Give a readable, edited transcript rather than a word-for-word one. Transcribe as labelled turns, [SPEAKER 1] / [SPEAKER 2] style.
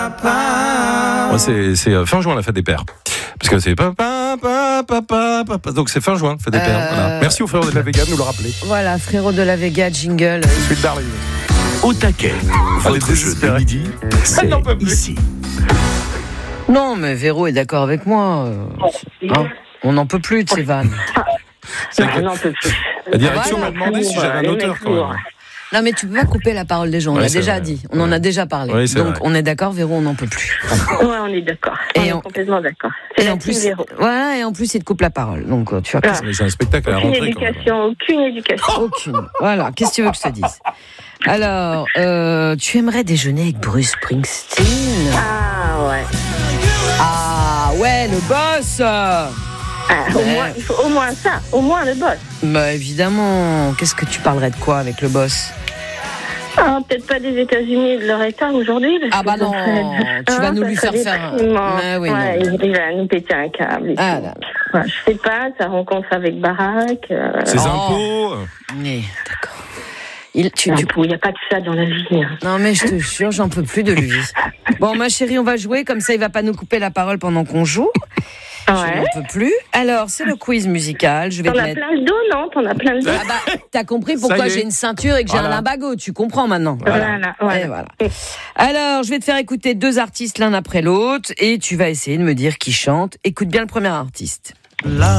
[SPEAKER 1] Ouais, c'est fin juin la fête des pères. Parce que c'est papa. Donc c'est fin juin, fête des pères. Voilà. Merci aux frères de la Vega de nous le rappeler.
[SPEAKER 2] Voilà, frérot de la Vega, jingle.
[SPEAKER 1] Suite d'Arline.
[SPEAKER 3] Au taquet, votre jeu de midi, c'est ici.
[SPEAKER 2] Non, mais Véro est d'accord avec moi. Hein, on n'en peut plus de ces vannes.
[SPEAKER 4] On n'en peut plus.
[SPEAKER 1] La direction m'a demandé si j'avais un auteur quand même.
[SPEAKER 2] Non, mais tu peux pas couper la parole des gens, on l'a déjà dit, on en a déjà parlé.
[SPEAKER 1] Oui, c'est
[SPEAKER 2] donc
[SPEAKER 1] vrai.
[SPEAKER 2] on est d'accord, Véro, on n'en peut plus.
[SPEAKER 4] Ouais, on est d'accord. On est complètement d'accord.
[SPEAKER 2] Et en plus, voilà, et en plus, il te coupe la parole. Donc tu vois,
[SPEAKER 1] C'est un spectacle à la rentrée.
[SPEAKER 4] Aucune éducation.
[SPEAKER 2] Aucune. Voilà, qu'est-ce que tu veux que je te dise? Alors, tu aimerais déjeuner avec Bruce Springsteen?
[SPEAKER 4] Ah ouais.
[SPEAKER 2] Ah ouais, le boss.
[SPEAKER 4] Il faut au moins ça, au moins le boss.
[SPEAKER 2] Bah évidemment, qu'est-ce que tu parlerais de quoi avec le boss?
[SPEAKER 4] Peut-être pas des États-Unis et de leur État aujourd'hui.
[SPEAKER 2] Ah bah non, tu vas nous lui faire faire.
[SPEAKER 4] Oui, ouais, il va nous péter un câble.
[SPEAKER 2] Ah là.
[SPEAKER 4] Ouais, je sais pas, sa rencontre avec Barack.
[SPEAKER 1] Ses impôts.
[SPEAKER 2] Mais d'accord.
[SPEAKER 4] Il n'y a pas que ça dans la vie. Hein.
[SPEAKER 2] Non mais je te jure, j'en peux plus de lui. Bon ma chérie, on va jouer, comme ça il va pas nous couper la parole pendant qu'on joue.
[SPEAKER 4] Ouais.
[SPEAKER 2] Je n'en peux plus. Alors, c'est le quiz musical. Je vais
[SPEAKER 4] T'en as plein le dos, non? T'en as plein le dos.
[SPEAKER 2] Ah bah, t'as compris pourquoi j'ai une ceinture et que j'ai un limbago. Tu comprends maintenant.
[SPEAKER 4] Voilà.
[SPEAKER 2] Alors, je vais te faire écouter 2 artistes l'un après l'autre et tu vas essayer de me dire qui chante. Écoute bien le premier artiste.